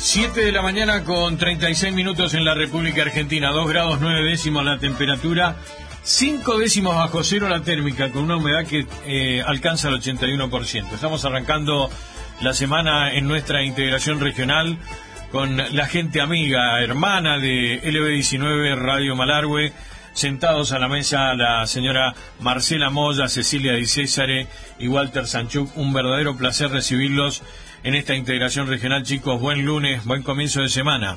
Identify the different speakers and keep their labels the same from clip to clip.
Speaker 1: 7 de la mañana con 36 minutos en la República Argentina, 2 grados 9 décimos la temperatura, 5 décimos bajo cero la térmica, con una humedad que alcanza el 81%. Estamos arrancando la semana en nuestra integración regional con la gente amiga, hermana de LB19 Radio Malargüe, sentados a la mesa la señora Marcela Moya, Cecilia Di Césare y Walter Sanchuk. Un verdadero placer recibirlos en esta integración regional, chicos. Buen lunes, buen comienzo de semana.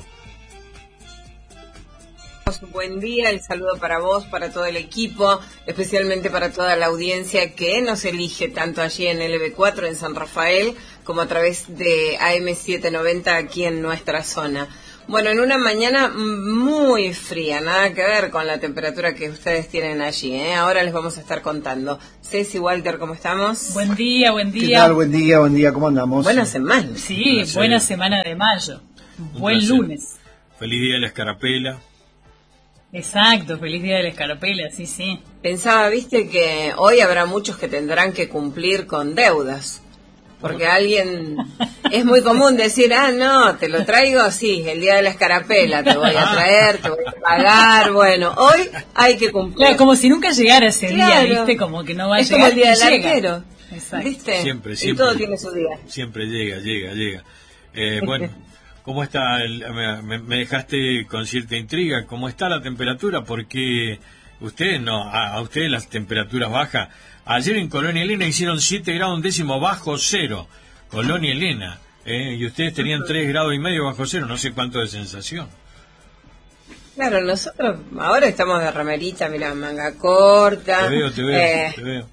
Speaker 2: Buen día, el saludo para vos, para todo el equipo, especialmente para toda la audiencia que nos elige tanto allí en LB4 en San Rafael como a través de AM790 aquí en nuestra zona. Bueno, en una mañana muy fría, nada que ver con la temperatura que ustedes tienen allí, ¿eh? Ahora les vamos a estar contando. Ceci, Walter, ¿cómo estamos?
Speaker 3: Buen día, buen día.
Speaker 4: ¿Qué tal? Buen día, ¿cómo andamos?
Speaker 2: Buena semana.
Speaker 3: Sí, buena semana de mayo. Buen lunes.
Speaker 1: Feliz día de la escarapela.
Speaker 3: Exacto, feliz día de la escarapela, sí.
Speaker 2: Pensaba, viste, que hoy habrá muchos que tendrán que cumplir con deudas. Porque alguien, es muy común decir, no, te lo traigo, sí, el día de la escarapela, te voy a traer, te voy a pagar, bueno, hoy hay que cumplir.
Speaker 3: Claro, como si nunca llegara ese día, ¿viste? Como que no va a llegar.
Speaker 2: Es como el día del arquero,
Speaker 3: exacto.
Speaker 2: ¿viste?
Speaker 1: Siempre.
Speaker 2: Y todo tiene su día.
Speaker 1: Siempre llega. Bueno, ¿cómo está? Me dejaste con cierta intriga. ¿Cómo está la temperatura? Porque ustedes a ustedes las temperaturas bajas. Ayer en Colonia Elena hicieron 7 grados un décimo bajo cero. Colonia Elena. Y ustedes tenían 3 grados y medio bajo cero. No sé cuánto de sensación.
Speaker 2: Claro, nosotros ahora estamos de remerita, mira, manga corta.
Speaker 1: Te veo.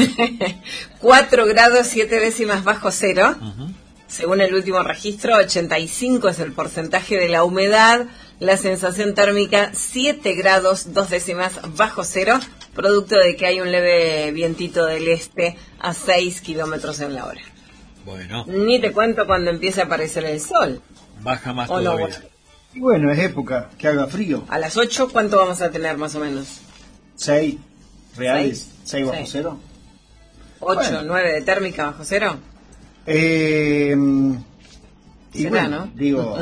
Speaker 2: 4 grados 7 décimas bajo cero.
Speaker 1: Uh-huh.
Speaker 2: Según el último registro, 85 es el porcentaje de la humedad. La sensación térmica 7 grados 2 décimas bajo cero, producto de que hay un leve vientito del este a 6 kilómetros en la hora.
Speaker 1: Bueno.
Speaker 2: Ni te cuento cuando empieza a aparecer el sol.
Speaker 1: Baja más
Speaker 2: ¿O
Speaker 1: todavía.
Speaker 2: No?
Speaker 4: Y bueno, es época que haga frío.
Speaker 2: A las 8, ¿cuánto vamos a tener más o menos?
Speaker 4: 6 reales, 6 bajo cero.
Speaker 2: 8,
Speaker 4: bueno.
Speaker 2: 9 de térmica bajo cero.
Speaker 4: Y
Speaker 2: Será,
Speaker 4: bueno,
Speaker 2: ¿no?
Speaker 4: digo,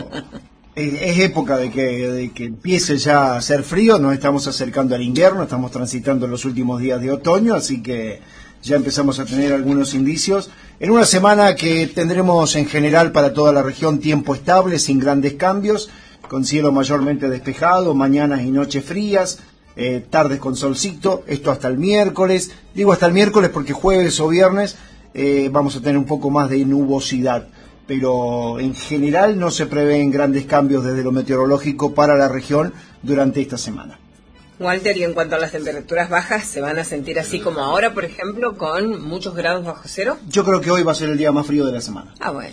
Speaker 4: es época de que empiece ya a hacer frío. Nos estamos acercando al invierno, estamos transitando los últimos días de otoño, así que ya empezamos a tener algunos indicios. En una semana que tendremos en general para toda la región tiempo estable, sin grandes cambios, con cielo mayormente despejado, mañanas y noches frías, tardes con solcito, esto hasta el miércoles. Digo hasta el miércoles porque jueves o viernes vamos a tener un poco más de nubosidad, pero en general no se prevén grandes cambios desde lo meteorológico para la región durante esta semana.
Speaker 2: Walter, y en cuanto a las temperaturas bajas, ¿se van a sentir así como ahora, por ejemplo, con muchos grados bajo cero?
Speaker 4: Yo creo que hoy va a ser el día más frío de la semana.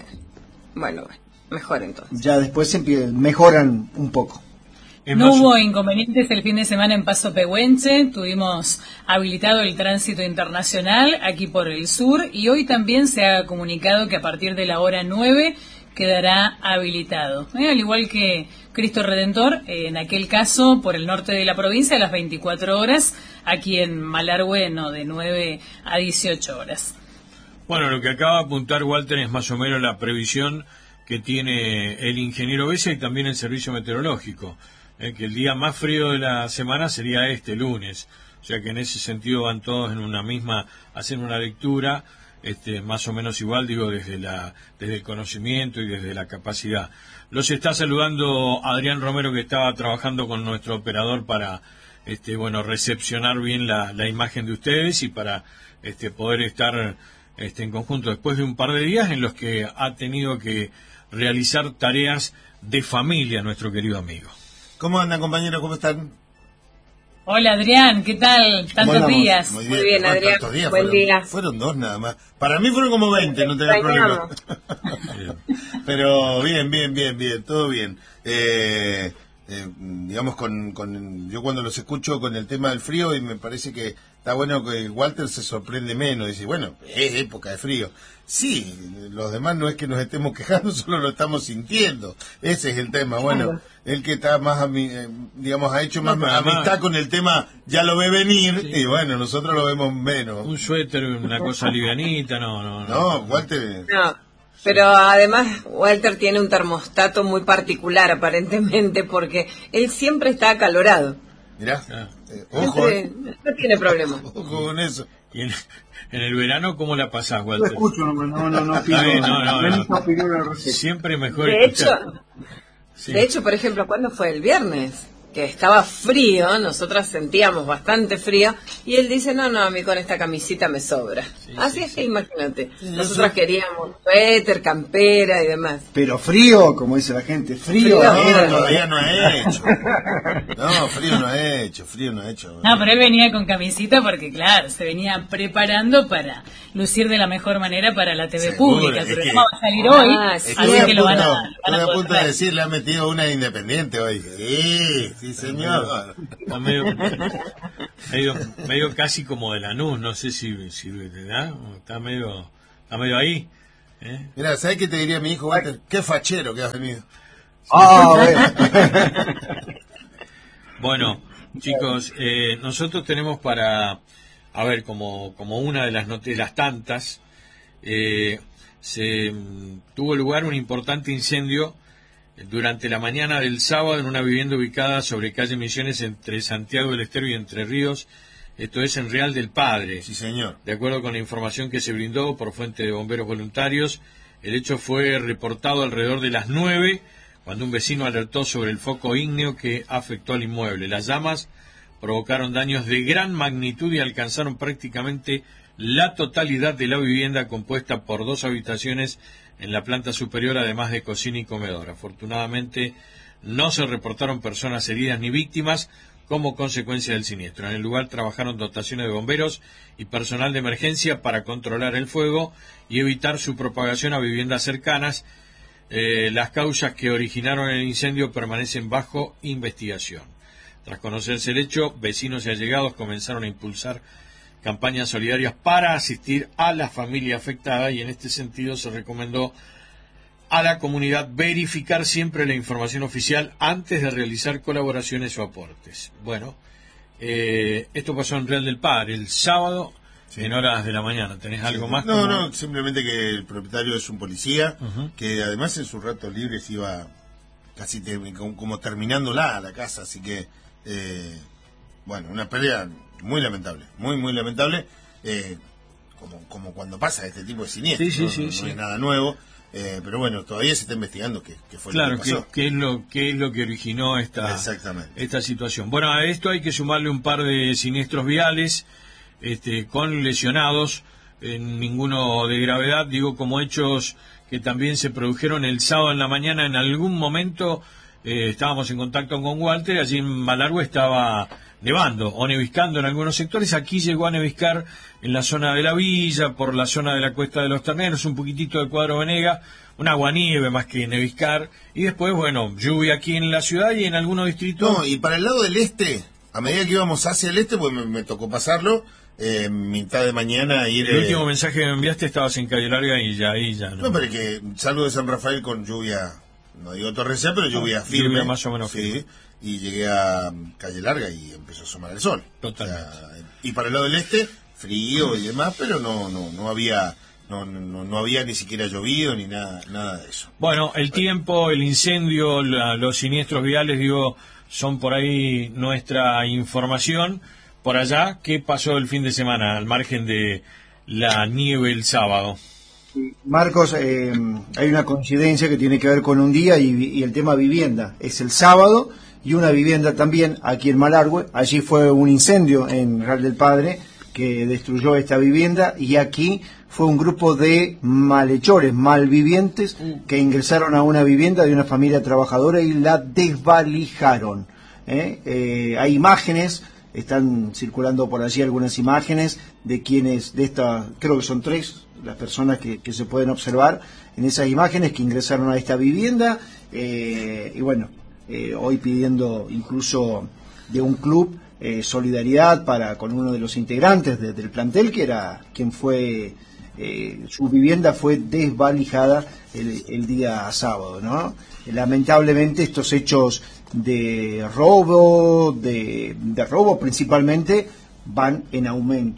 Speaker 2: Bueno, mejor entonces.
Speaker 4: Ya después mejoran un poco.
Speaker 3: No hubo inconvenientes el fin de semana en Paso Pehuenche, tuvimos habilitado el tránsito internacional aquí por el sur y hoy también se ha comunicado que a partir de la hora 9 quedará habilitado. Al igual que Cristo Redentor, en aquel caso por el norte de la provincia a las 24 horas, aquí en Malargüe de 9 a 18 horas.
Speaker 1: Bueno, lo que acaba de apuntar Walter es más o menos la previsión que tiene el ingeniero Besa y también el servicio meteorológico. Que el día más frío de la semana sería este lunes, o sea que en ese sentido van todos en una misma, hacen una lectura más o menos igual, digo, desde el conocimiento y desde la capacidad. Los está saludando Adrián Romero, que estaba trabajando con nuestro operador para recepcionar bien la imagen de ustedes y para poder estar en conjunto después de un par de días en los que ha tenido que realizar tareas de familia nuestro querido amigo.
Speaker 5: ¿Cómo andan, compañeros? ¿Cómo están?
Speaker 3: Hola, Adrián, ¿qué tal? Tantos días.
Speaker 2: Muy bien, Adrián. Buen día.
Speaker 5: Fueron 2 nada más. Para mí fueron como 20, no tenía problema. Pero bien, todo bien. Digamos, yo cuando los escucho con el tema del frío, y me parece que está bueno que Walter se sorprende menos, dice, bueno, es época de frío. Sí, los demás no es que nos estemos quejando, solo lo estamos sintiendo. Ese es el tema. Bueno, el que está más, ha hecho más amistad con el tema, ya lo ve venir, sí. Y bueno, nosotros lo vemos menos.
Speaker 1: Un suéter, una cosa livianita, no.
Speaker 5: No, Walter...
Speaker 2: No. Pero además Walter tiene un termostato muy particular aparentemente porque él siempre está acalorado.
Speaker 5: Mirá,
Speaker 2: ojo. No tiene problema.
Speaker 5: Ojo con eso.
Speaker 1: Y en el verano, ¿cómo la pasás,
Speaker 4: Lo
Speaker 1: Walter?
Speaker 4: escucho, no pido,
Speaker 1: No. Siempre mejor
Speaker 2: De
Speaker 1: escuchar.
Speaker 2: hecho, por ejemplo, ¿cuándo fue? El viernes, que estaba frío, nosotras sentíamos bastante frío, y él dice, no, a mí con esta camisita me sobra. Así es que imagínate, nosotras queríamos suéter, campera y demás.
Speaker 4: Pero frío, como dice la gente, frío.
Speaker 5: No, todavía no ha hecho. No, frío no ha hecho.
Speaker 3: No, pero él venía con camisita porque, claro, se venía preparando para lucir de la mejor manera para la TV
Speaker 5: Seguro,
Speaker 3: pública. El
Speaker 5: es
Speaker 3: programa va a salir hoy,
Speaker 5: Estoy
Speaker 3: así que lo van a
Speaker 5: a punto
Speaker 3: poder
Speaker 5: de decir, le ha metido una Independiente hoy. Sí, señor.
Speaker 1: Está medio casi como de Lanús, no sé si ¿verdad? Está medio ahí.
Speaker 5: Mira, ¿sabes qué te diría mi hijo, Walter? Qué fachero que has venido.
Speaker 1: Bueno, chicos, nosotros tenemos para, a ver, como una de las noticias tantas, tuvo lugar un importante incendio durante la mañana del sábado en una vivienda ubicada sobre calle Misiones entre Santiago del Estero y Entre Ríos, esto es en Real del Padre.
Speaker 5: Sí, señor.
Speaker 1: De acuerdo con la información que se brindó por fuente de bomberos voluntarios, el hecho fue reportado alrededor de las 9, cuando un vecino alertó sobre el foco ígneo que afectó al inmueble. Las llamas provocaron daños de gran magnitud y alcanzaron prácticamente la totalidad de la vivienda, compuesta por 2 habitaciones en la planta superior, además de cocina y comedor. Afortunadamente, no se reportaron personas heridas ni víctimas como consecuencia del siniestro. En el lugar trabajaron dotaciones de bomberos y personal de emergencia para controlar el fuego y evitar su propagación a viviendas cercanas. Las causas que originaron el incendio permanecen bajo investigación. Tras conocerse el hecho, vecinos y allegados comenzaron a impulsar campañas solidarias para asistir a la familia afectada, y en este sentido se recomendó a la comunidad verificar siempre la información oficial antes de realizar colaboraciones o aportes. Bueno, esto pasó en Real del Padre el sábado, en horas de la mañana. ¿Tenés algo más?
Speaker 5: No, simplemente que el propietario es un policía, que además en su rato libre se iba casi como terminándola a la casa, así que, bueno, una pérdida muy lamentable, muy lamentable, como cuando pasa este tipo de siniestros. No es nada nuevo, pero bueno, todavía se está investigando qué fue lo que pasó.
Speaker 1: Qué es lo que originó esta situación. Bueno, a esto hay que sumarle un par de siniestros viales, con lesionados, ninguno de gravedad, digo, como hechos que también se produjeron el sábado en la mañana. En algún momento estábamos en contacto con Walter, allí en Malargüe estaba nevando o neviscando en algunos sectores. Aquí llegó a neviscar en la zona de la villa, por la zona de la Cuesta de los Terneros, un poquitito de Cuadro Venega, un aguanieve más que neviscar, y después, bueno, lluvia aquí en la ciudad y en algunos distritos.
Speaker 5: No, y para el lado del este, a medida que íbamos hacia el este, pues me tocó pasarlo, mitad de mañana ir...
Speaker 1: El último mensaje que me enviaste, estabas en Calle Larga y ya no.
Speaker 5: No, pero que salgo de San Rafael con lluvia, no digo torrencial, pero lluvia firme.
Speaker 1: Lluvia más o menos firme.
Speaker 5: Sí, y llegué a Calle Larga y empezó a asomar el sol.
Speaker 1: Totalmente.
Speaker 5: O sea, y para el lado del este, frío y demás, pero no había ni siquiera llovido ni nada de eso.
Speaker 1: Bueno, el tiempo, el incendio, los siniestros viales, digo, son por ahí nuestra información. Por allá, ¿qué pasó el fin de semana, al margen de la nieve el sábado?
Speaker 4: Marcos, hay una coincidencia que tiene que ver con un día y el tema vivienda. Es el sábado y una vivienda también aquí en Malargüe. Allí fue un incendio en Real del Padre que destruyó esta vivienda, y aquí fue un grupo de malhechores, malvivientes, que ingresaron a una vivienda de una familia trabajadora y la desvalijaron. Hay imágenes, están circulando por allí algunas imágenes de quienes, creo que son 3 las personas que se pueden observar en esas imágenes, que ingresaron a esta vivienda, y bueno, hoy pidiendo incluso de un club solidaridad con uno de los integrantes del plantel, que era quien fue, su vivienda fue desvalijada el día sábado, ¿no? Lamentablemente estos hechos de robo principalmente van en aumento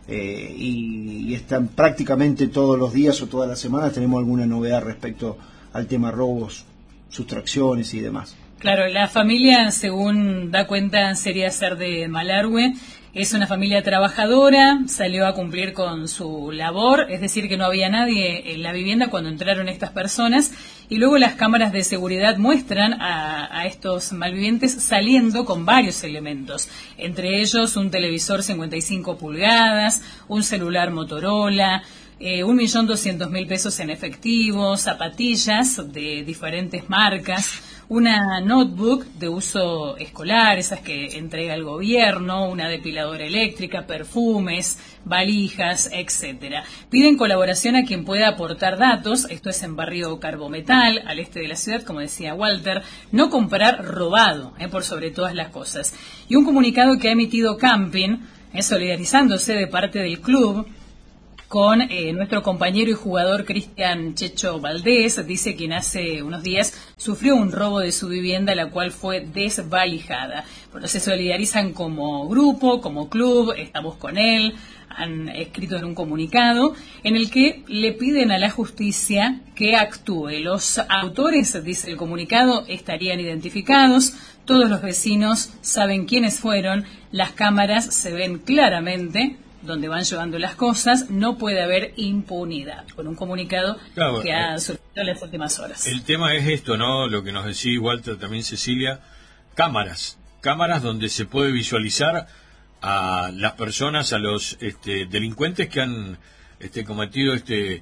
Speaker 4: y están prácticamente todos los días o todas las semanas tenemos alguna novedad respecto al tema robos, sustracciones y demás.
Speaker 3: Claro, la familia, según da cuenta Sería Ser de Malargüe, es una familia trabajadora, salió a cumplir con su labor, es decir, que no había nadie en la vivienda cuando entraron estas personas, y luego las cámaras de seguridad muestran a estos malvivientes saliendo con varios elementos, entre ellos un televisor 55 pulgadas, un celular Motorola, 1.200.000 pesos en efectivo, zapatillas de diferentes marcas, una notebook de uso escolar, esas que entrega el gobierno, una depiladora eléctrica, perfumes, valijas, etcétera. Piden colaboración a quien pueda aportar datos, esto es en barrio Carbometal, al este de la ciudad, como decía Walter, no comprar robado, por sobre todas las cosas. Y un comunicado que ha emitido Camping, solidarizándose de parte del club, con nuestro compañero y jugador Cristian Checho Valdés, dice quien hace unos días sufrió un robo de su vivienda, la cual fue desvalijada. Bueno, se solidarizan como grupo, como club, estamos con él, han escrito en un comunicado en el que le piden a la justicia que actúe. Los autores, dice el comunicado, estarían identificados, todos los vecinos saben quiénes fueron, las cámaras se ven claramente donde van llevando las cosas, no puede haber impunidad, con un comunicado que ha surgido en las últimas horas.
Speaker 1: El tema es esto, ¿no? Lo que nos decía Walter, también Cecilia, cámaras donde se puede visualizar a las personas, a los delincuentes que han cometido este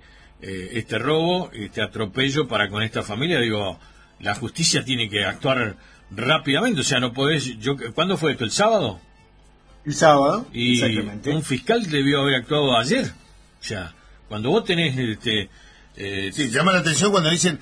Speaker 1: robo, este atropello para con esta familia. Digo, la justicia tiene que actuar rápidamente, o sea, no podés... ¿Cuándo fue esto? ¿El sábado?
Speaker 4: El sábado,
Speaker 1: y
Speaker 4: exactamente.
Speaker 1: Un fiscal debió haber actuado ayer. O sea, cuando vos tenés...
Speaker 5: sí, llama la atención cuando dicen,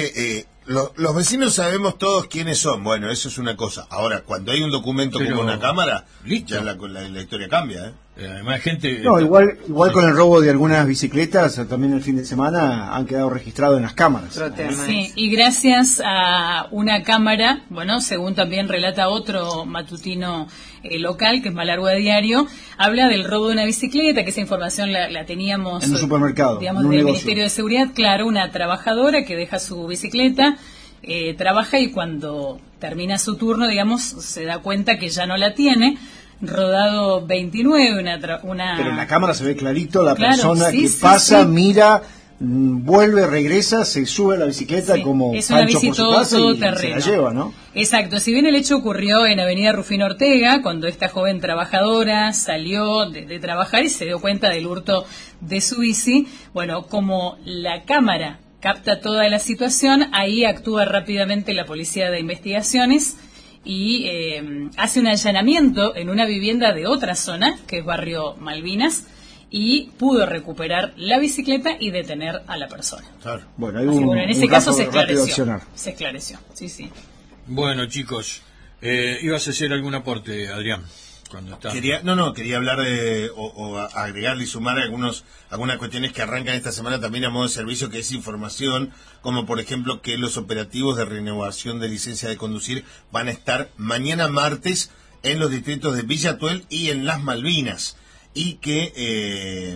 Speaker 5: los vecinos sabemos todos quiénes son. Bueno, eso es una cosa. Ahora, cuando hay un documento como una cámara, listo, ya la historia cambia, ¿eh?
Speaker 1: Además, gente...
Speaker 4: No, igual con el robo de algunas bicicletas, también el fin de semana han quedado registrados en las cámaras.
Speaker 3: Sí, y gracias a una cámara, bueno, según también relata otro matutino local, que es Malargüe Diario, habla del robo de una bicicleta, que esa información la teníamos...
Speaker 4: En un supermercado,
Speaker 3: digamos,
Speaker 4: en un
Speaker 3: del
Speaker 4: negocio.
Speaker 3: Ministerio de Seguridad, claro, una trabajadora que deja su bicicleta, trabaja y cuando termina su turno, digamos, se da cuenta que ya no la tiene. Rodado 29, una...
Speaker 4: Pero en la cámara se ve clarito la
Speaker 3: claro,
Speaker 4: persona
Speaker 3: sí,
Speaker 4: que
Speaker 3: sí,
Speaker 4: pasa,
Speaker 3: sí.
Speaker 4: Mira, vuelve, regresa, se sube a la bicicleta como
Speaker 3: es una
Speaker 4: Pancho
Speaker 3: bici
Speaker 4: por su casa
Speaker 3: todo
Speaker 4: y
Speaker 3: terreno.
Speaker 4: se la lleva, ¿no?
Speaker 3: Exacto, si bien el hecho ocurrió en Avenida Rufino Ortega, cuando esta joven trabajadora salió de trabajar y se dio cuenta del hurto de su bici, bueno, como la cámara capta toda la situación, ahí actúa rápidamente la Policía de Investigaciones y hace un allanamiento en una vivienda de otra zona, que es barrio Malvinas, y pudo recuperar la bicicleta y detener a la persona.
Speaker 5: Claro.
Speaker 4: Bueno,
Speaker 3: en ese caso se esclareció.
Speaker 4: accionar.
Speaker 3: Se esclareció, sí.
Speaker 1: Bueno, chicos, ibas a hacer algún aporte, Adrián, cuando está...
Speaker 5: Quería hablar o agregarle y sumar algunas cuestiones que arrancan esta semana también a modo de servicio, que es información, como por ejemplo que los operativos de renovación de licencia de conducir van a estar mañana martes en los distritos de Villa Tuel y en Las Malvinas, y que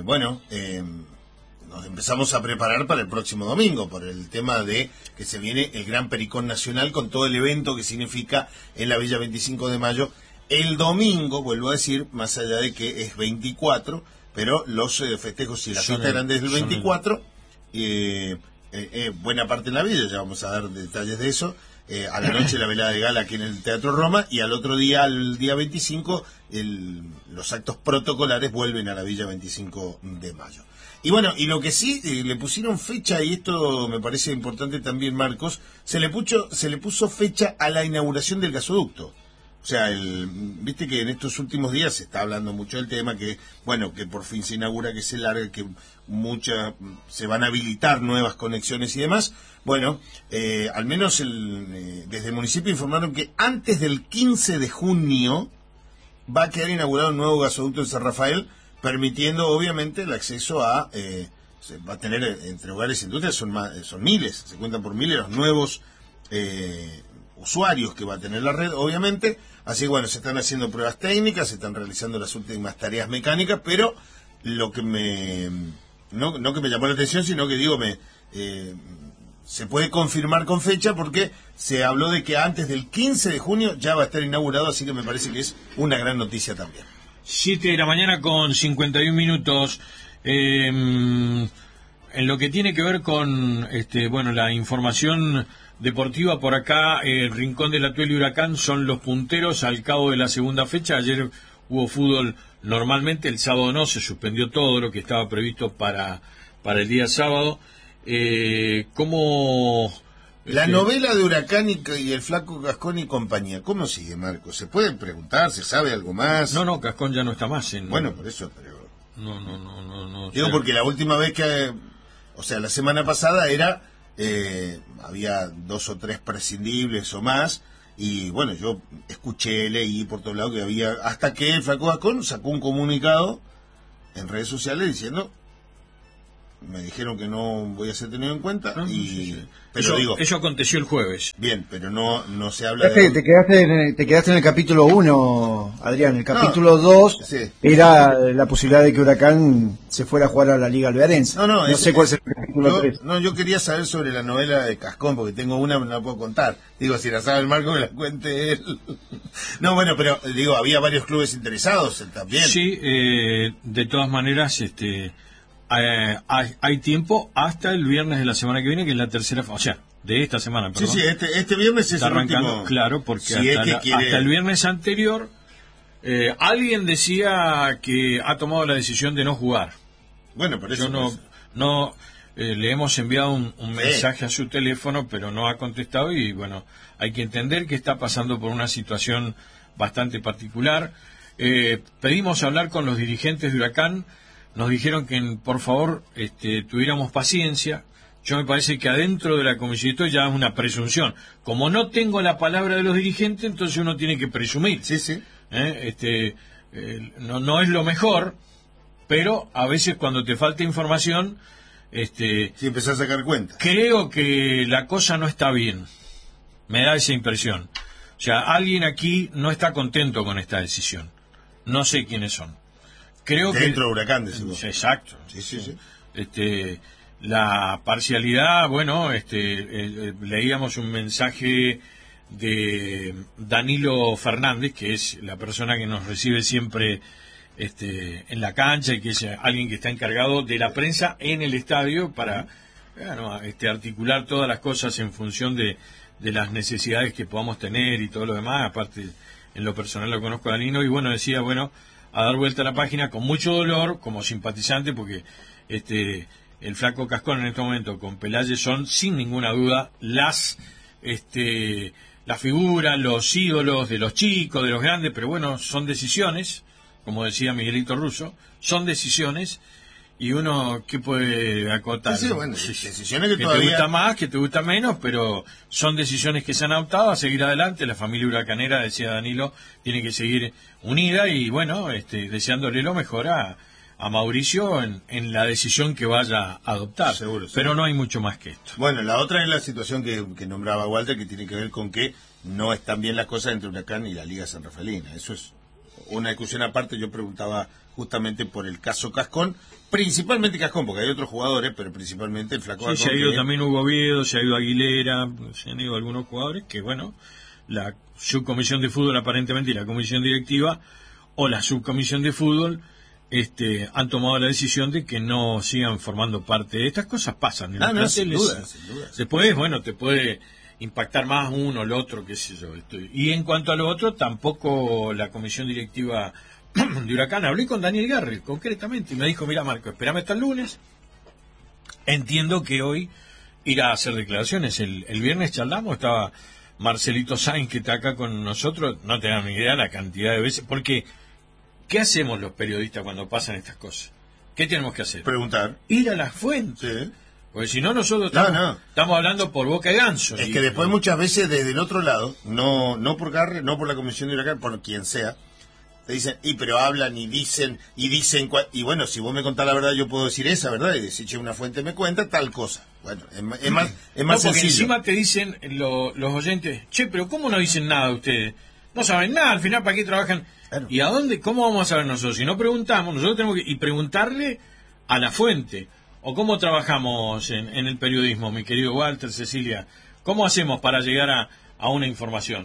Speaker 5: nos empezamos a preparar para el próximo domingo, por el tema de que se viene el Gran Pericón Nacional, con todo el evento que significa en la Villa 25 de Mayo. El domingo, vuelvo a decir, más allá de que es 24, pero los festejos y las fiestas eran desde el 24, buena parte en la villa, ya vamos a dar detalles de eso. A la noche la velada de gala aquí en el Teatro Roma, y al otro día, al día 25, los actos protocolares vuelven a la Villa 25 de Mayo. Y bueno, y lo que sí, le pusieron fecha, y esto me parece importante también, Marcos, se le puso fecha a la inauguración del gasoducto. O sea, viste que en estos últimos días se está hablando mucho del tema, que por fin se inaugura, que se larga, que se van a habilitar nuevas conexiones y demás. Bueno, al menos desde el municipio informaron que antes del 15 de junio va a quedar inaugurado un nuevo gasoducto en San Rafael, permitiendo obviamente el acceso a... se va a tener entre hogares e industrias, son miles, se cuentan por miles los nuevos usuarios que va a tener la red, obviamente. Así que bueno, se están haciendo pruebas técnicas, se están realizando las últimas tareas mecánicas, pero lo que no que me llamó la atención, sino que digo, se puede confirmar con fecha porque se habló de que antes del 15 de junio ya va a estar inaugurado, así que me parece que es una gran noticia también.
Speaker 1: 7 de la mañana con 51 minutos. En lo que tiene que ver con la información deportiva, por acá el Rincón del Atuel y Huracán son los punteros al cabo de la segunda fecha. Ayer hubo fútbol normalmente, el sábado no, se suspendió todo lo que estaba previsto para el día sábado. ¿Cómo...?
Speaker 5: La novela de Huracán y el Flaco Cascón y compañía, ¿cómo sigue, Marco? ¿Se puede preguntar? ¿Se sabe algo más?
Speaker 1: No, Cascón ya no está más
Speaker 5: Bueno, por eso, pero...
Speaker 1: No.
Speaker 5: Digo, porque la última vez la semana pasada había 2 o 3 prescindibles o más, y bueno, yo escuché, leí por todos lados que había, hasta que el Flaco Cascón sacó un comunicado en redes sociales diciendo... Me dijeron que no voy a ser tenido en cuenta, pero
Speaker 1: eso aconteció el jueves.
Speaker 5: Bien, pero no se habla
Speaker 4: Te quedaste en el capítulo 1, Adrián. El capítulo 2
Speaker 5: sí.
Speaker 4: Era la posibilidad de que Huracán se fuera a jugar a la Liga Alvearense. No sé cuál es el capítulo 3.
Speaker 5: Yo quería saber sobre la novela de Cascón, porque tengo una, no la puedo contar. Digo, si la sabe el Marco, que la cuente él. No, bueno, pero digo, había varios clubes interesados también.
Speaker 1: Sí, de todas maneras, hay tiempo hasta el viernes de la semana que viene, que es la tercera, o sea, de esta semana, perdón.
Speaker 5: Sí, este viernes es el último.
Speaker 1: Claro, porque hasta el viernes anterior alguien decía que ha tomado la decisión de no jugar.
Speaker 5: Bueno, por eso
Speaker 1: le hemos enviado un mensaje a su teléfono, pero no ha contestado, y bueno, hay que entender que está pasando por una situación bastante particular. Pedimos hablar con los dirigentes de Huracán. Nos dijeron que, por favor, tuviéramos paciencia. Yo me parece que adentro de la comisión ya es una presunción. Como no tengo la palabra de los dirigentes, entonces uno tiene que presumir.
Speaker 5: Sí.
Speaker 1: No es lo mejor, pero a veces cuando te falta información...
Speaker 5: sí, empezás a sacar cuenta.
Speaker 1: Creo que la cosa no está bien. Me da esa impresión. O sea, alguien aquí no está contento con esta decisión. No sé quiénes son. Creo
Speaker 5: dentro de Huracán, decimos.
Speaker 1: Exacto.
Speaker 5: Sí.
Speaker 1: La parcialidad, bueno, leíamos un mensaje de Danilo Fernández, que es la persona que nos recibe siempre en la cancha, y que es alguien que está encargado de la prensa en el estadio para articular todas las cosas en función de las necesidades que podamos tener y todo lo demás. Aparte, en lo personal lo conozco a Danilo, y bueno, decía, a dar vuelta a la página con mucho dolor, como simpatizante, porque el Flaco Cascón en este momento con Pelaye son, sin ninguna duda, las figuras, los ídolos de los chicos, de los grandes, pero bueno, son decisiones, como decía Miguelito Russo, son decisiones, y uno, ¿qué puede acotar?
Speaker 5: Sí, bueno, decisiones que
Speaker 1: todavía... te gusta más, que te gusta menos, pero son decisiones que se han adoptado a seguir adelante. La familia huracanera, decía Danilo, tiene que seguir unida, y bueno, deseándole lo mejor a Mauricio en la decisión que vaya a adoptar.
Speaker 5: Seguro.
Speaker 1: Pero no hay mucho más que esto.
Speaker 5: Bueno, la otra es la situación que nombraba Walter, que tiene que ver con que no están bien las cosas entre Huracán y la Liga San Rafaelina. Eso es una discusión aparte. Yo preguntaba justamente por el caso Cascón, principalmente Cascón, porque hay otros jugadores, pero principalmente el Flaco Cascón.
Speaker 1: Sí, se ha ido también Hugo Oviedo, se ha ido Aguilera, se han ido algunos jugadores que, bueno, la subcomisión de fútbol aparentemente y la comisión directiva o la subcomisión de fútbol han tomado la decisión de que no sigan formando parte de estas cosas. Pasan en los planteles.
Speaker 5: Sin duda.
Speaker 1: Después, bueno, te puede impactar más uno, el otro, qué sé yo. Y en cuanto a lo otro, tampoco la comisión directiva de Huracán. Hablé con Daniel Garri concretamente y me dijo, mira, Marco, espérame hasta el lunes. Entiendo que hoy irá a hacer declaraciones. El viernes charlamos, estaba Marcelito Sainz, que está acá con nosotros. No te dan ni idea la cantidad de veces, porque ¿qué hacemos los periodistas cuando pasan estas cosas? ¿Qué tenemos que hacer?
Speaker 5: Preguntar.
Speaker 1: Ir a las fuentes.
Speaker 5: Sí.
Speaker 1: Porque si no, nosotros estamos hablando por boca de ganso.
Speaker 5: Es que después muchas veces desde el otro lado, no por Garre, no por la comisión de Huracán, por quien sea, te dicen, pero hablan y dicen, y bueno, si vos me contás la verdad, yo puedo decir esa verdad, y decir, che, una fuente me cuenta tal cosa. Bueno, es más
Speaker 1: porque
Speaker 5: sencillo.
Speaker 1: Encima te dicen los oyentes, che, pero ¿cómo no dicen nada ustedes? no saben nada, al final ¿para qué trabajan?
Speaker 5: Claro.
Speaker 1: ¿Y a dónde? ¿Cómo vamos a saber nosotros? Si no preguntamos, nosotros tenemos que preguntarle a la fuente. ¿O cómo trabajamos en el periodismo, mi querido Walter, Cecilia? ¿Cómo hacemos para llegar a una información?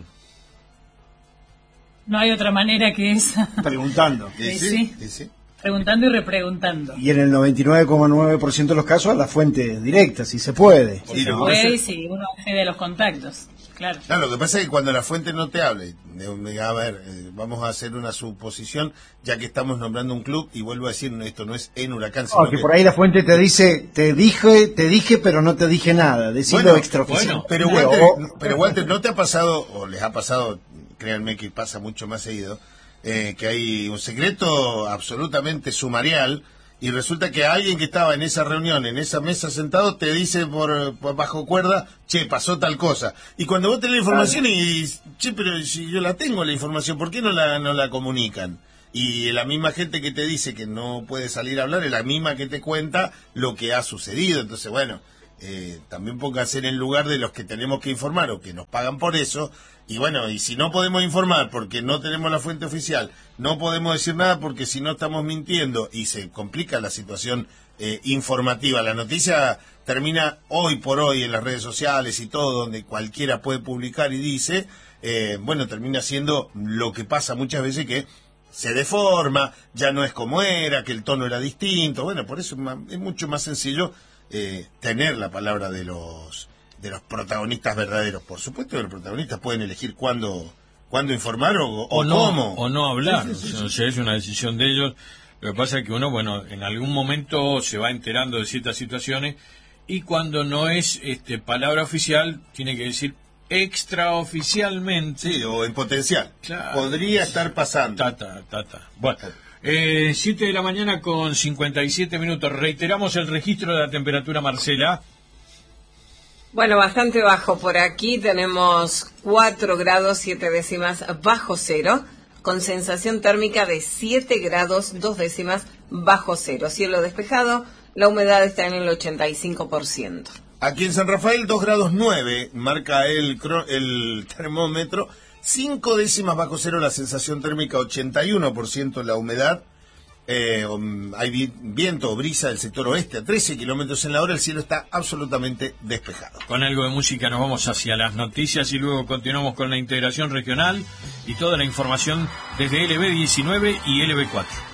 Speaker 3: No hay otra manera que esa.
Speaker 4: Preguntando.
Speaker 3: Sí. Preguntando y repreguntando.
Speaker 4: Y en el 99,9% de los casos a la fuente directa, si se puede.
Speaker 3: Si se puede y si uno accede a los contactos. Claro.
Speaker 5: Claro, lo que pasa es que cuando la fuente no te hable, a ver, vamos a hacer una suposición, ya que estamos nombrando un club, y vuelvo a decir, esto no es en Huracán, sino
Speaker 4: que por ahí la fuente te dice, te dije, pero no te dije nada, decirlo extraoficial.
Speaker 5: Pero Walter, ¿no te ha pasado, o les ha pasado, créanme que pasa mucho más seguido, que hay un secreto absolutamente sumarial, y resulta que alguien que estaba en esa reunión, en esa mesa sentado, te dice por bajo cuerda, che, pasó tal cosa. Y cuando vos tenés la información y che, pero si yo la tengo la información, ¿por qué no la comunican? Y la misma gente que te dice que no puede salir a hablar es la misma que te cuenta lo que ha sucedido. Entonces, bueno, también pónganse en el lugar de los que tenemos que informar o que nos pagan por eso. Y bueno, y si no podemos informar porque no tenemos la fuente oficial, no podemos decir nada porque si no estamos mintiendo y se complica la situación informativa. La noticia termina hoy por hoy en las redes sociales y todo, donde cualquiera puede publicar y dice, bueno, termina siendo lo que pasa muchas veces, que se deforma, ya no es como era, que el tono era distinto. Bueno, por eso es mucho más sencillo tener la palabra de los protagonistas verdaderos. Por supuesto que los protagonistas pueden elegir cuándo informar o
Speaker 1: no,
Speaker 5: cómo.
Speaker 1: O no hablar,
Speaker 5: Sí.
Speaker 1: O sea, es una decisión de ellos. Lo que pasa es que uno, bueno, en algún momento se va enterando de ciertas situaciones y cuando no es palabra oficial, tiene que decir extraoficialmente.
Speaker 5: Sí, o en potencial.
Speaker 1: Claro.
Speaker 5: Podría estar pasando.
Speaker 1: Bueno, 7 de la mañana con 57 minutos. Reiteramos el registro de la temperatura, Marcela.
Speaker 2: Bueno, bastante bajo por aquí. Tenemos 4 grados 7 décimas bajo cero, con sensación térmica de 7 grados 2 décimas bajo cero. Cielo despejado, la humedad está en el 85%.
Speaker 5: Aquí en San Rafael, 2 grados 9, marca el termómetro, 5 décimas bajo cero la sensación térmica, 81% la humedad. Hay viento o brisa del sector oeste a 13 kilómetros en la hora. El cielo está absolutamente despejado.
Speaker 1: Con algo de música nos vamos hacia las noticias y luego continuamos con la integración regional y toda la información desde LB19 y LB4.